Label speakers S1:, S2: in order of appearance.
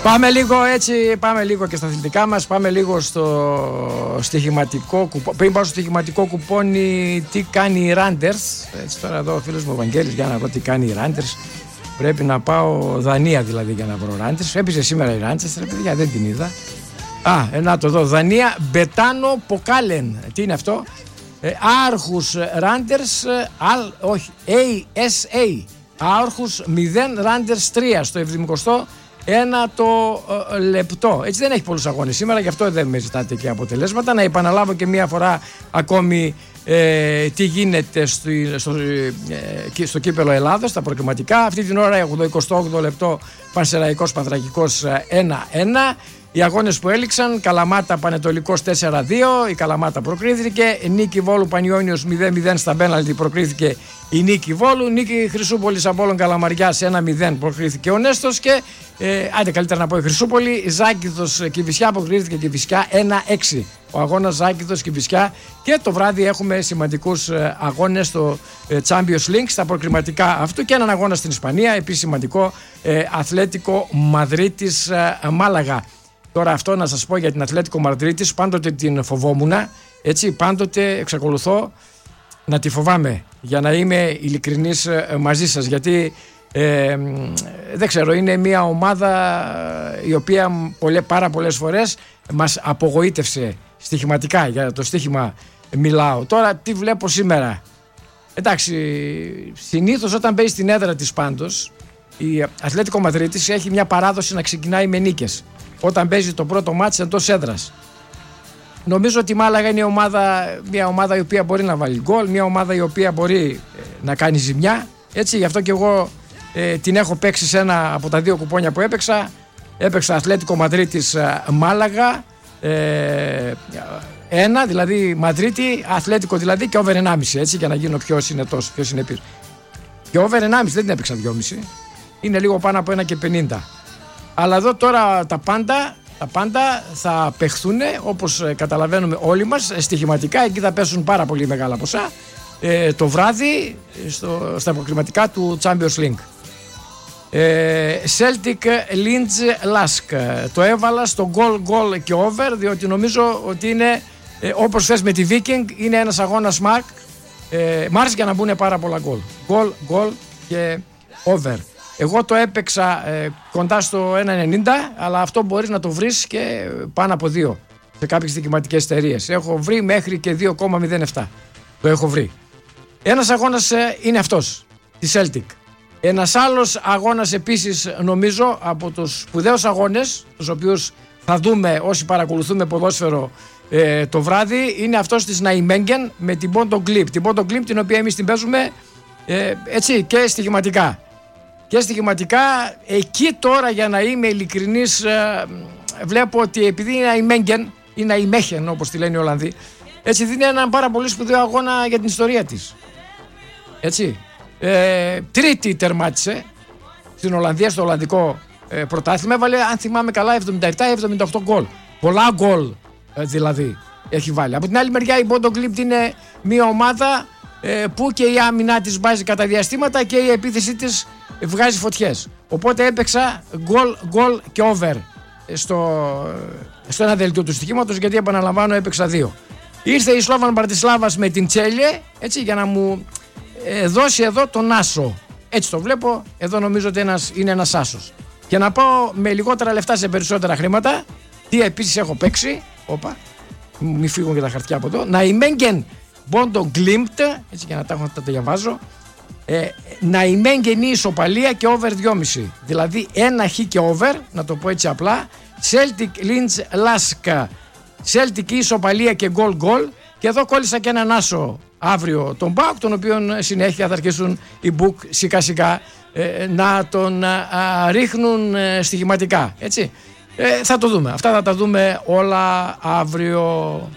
S1: Πάμε λίγο και στα αθλητικά μας. Πάμε λίγο στο στοιχηματικό κουπόνι. Πριν πάω στο στοιχηματικό κουπόνι, τι κάνει η Randers. Έτσι τώρα εδώ ο φίλος μου ο Βαγγέλης, για να δω τι κάνει η Randers. Πρέπει να πάω Δανία δηλαδή για να βρω Randers. Έπαιζε σήμερα η Randers, ρε παιδιά, δεν την είδα. Να το δω. Δανία, Μπετάνο Ποκάλεν. Τι είναι αυτό? Άρχους Randers, όχι, ASA. Άρχους 0, Randers 3 στο 70 ένα το λεπτό. Έτσι δεν έχει πολλούς αγώνες σήμερα, γι' αυτό δεν με ζητάτε και αποτελέσματα. Να επαναλάβω και μία φορά ακόμη τι γίνεται στο κύπελλο Ελλάδος, στα προκριματικά. Αυτή την ώρα 28 λεπτό Πανσεραϊκός Πανθρακικός 1-1. Οι αγώνες που έληξαν: Καλαμάτα Πανετολικός 4-2, η Καλαμάτα προκρίθηκε. Νίκη Βόλου Πανιόνιος 0-0 στα πέναλτι, προκρίθηκε η Νίκη Βόλου. Νίκη Χρυσούπολης Απόλλων Καλαμαριάς 1-0, προκρίθηκε ο Νέστος. Και άντε καλύτερα να πω η Χρυσούπολη. Ζάκηθος Κηφισιά, προκρίθηκε Κηφισιά 1-6. Ο αγώνας Ζάκηθος Κηφισιά. Και το βράδυ έχουμε σημαντικούς αγώνες στο Champions League, στα προκριματικά αυτού, και έναν αγώνα στην Ισπανία, επίσης σημαντικό, Αθλέτικο Μαδρίτης Μάλαγα. Τώρα αυτό να σας πω για την Αθλέτικο Μαδρίτης, πάντοτε την φοβόμουν, έτσι, πάντοτε εξακολουθώ να τη φοβάμαι, για να είμαι ειλικρινής μαζί σας, γιατί δεν ξέρω, είναι μια ομάδα η οποία πάρα πολλές φορές μας απογοήτευσε στοιχηματικά, για το στοίχημα μιλάω. Τώρα τι βλέπω σήμερα? Εντάξει, συνήθως όταν παίζει στην έδρα της πάντως, η Αθλέτικο Μαδρίτης έχει μια παράδοση να ξεκινάει με νίκες όταν παίζει το πρώτο μάτς εντός έδρας. Νομίζω ότι η Μάλαγα είναι μια ομάδα η οποία μπορεί να βάλει γκολ, μια ομάδα η οποία μπορεί να κάνει ζημιά. Έτσι, γι' αυτό και εγώ την έχω παίξει σε ένα από τα δύο κουπόνια που έπαιξα. Έπαιξα Αθλέτικο Μαδρίτης Μάλαγα 1, δηλαδή Μαδρίτη, Αθλέτικο δηλαδή, και over 1,5, έτσι, για να γίνω πιο συνετός, πιο συνεπής. Και over 1,5 δεν την έπαιξα 2,5. Είναι λίγο πάνω από 1,50. Αλλά εδώ τώρα τα πάντα θα παιχθούν, όπως καταλαβαίνουμε όλοι μας, στοιχηματικά. Εκεί θα πέσουν πάρα πολύ μεγάλα ποσά το βράδυ στα προκριματικά του Champions League. Celtic Linz Lask. Το έβαλα στο goal και over, διότι νομίζω ότι είναι, όπως θες με τη Viking, είναι ένας αγώνας Mars για να μπουν πάρα πολλά goal και over. Εγώ το έπαιξα κοντά στο 1,90, αλλά αυτό μπορείς να το βρεις και πάνω από 2 σε κάποιες δικηματικές εταιρείες. Έχω βρει μέχρι και 2,07. Το έχω βρει. Ένας αγώνας είναι αυτός, τη Celtic. Ένας άλλος αγώνας επίσης, νομίζω, από τους σπουδαίους αγώνες, τους οποίους θα δούμε όσοι παρακολουθούμε ποδόσφαιρο το βράδυ, είναι αυτός της Ναϊμέγγεν με την Bodo Glimt. Την Bodo Glimt, την οποία εμείς την παίζουμε έτσι και στοιχηματικά. Και στοιχηματικά εκεί τώρα, για να είμαι ειλικρινής, βλέπω ότι επειδή είναι Ναϊμέγγεν ή Ναϊμέχεν όπως τη λένε οι Ολλανδοί, έτσι δίνει έναν πάρα πολύ σπουδαίο αγώνα για την ιστορία της. Έτσι. Τρίτη τερμάτισε στην Ολλανδία, στο Ολλανδικό πρωτάθλημα. Έβαλε, αν θυμάμαι καλά, 77-78 γκολ. Πολλά γκολ δηλαδή έχει βάλει. Από την άλλη μεριά η Bodo Glimt είναι μια ομάδα που και η άμυνά της βάζει κατά διαστήματα και η επίθεσή της βγάζει φωτιές. Οπότε έπαιξα γκολ και over στο ένα δελτίο του στοιχήματος, γιατί επαναλαμβάνω έπαιξα 2. Ήρθε η Σλόβαν Μπρατισλάβας με την Τσέλιε, έτσι, για να μου δώσει εδώ τον άσο. Έτσι το βλέπω, εδώ νομίζω ότι είναι ένας άσος. Και να πάω με λιγότερα λεφτά σε περισσότερα χρήματα. Τι επίσης έχω παίξει, μη φύγουν και τα χαρτιά από εδώ. Ναϊμέγγεν Bodo Glimt, έτσι, για να τα διαβάζω. Ναϊμέγγεν η ισοπαλία και over 2,5. Δηλαδή 1 χ και over, να το πω έτσι απλά. Celtic Linz Lask, Celtic η ισοπαλία και γκολ. Και εδώ κόλλησα και έναν άσο αύριο τον ΠΑΟΚ, τον οποίο συνέχεια θα αρχίσουν οι book σιγά σιγά να τον ρίχνουν στοιχηματικά, έτσι. Θα το δούμε. Αυτά θα τα δούμε όλα αύριο.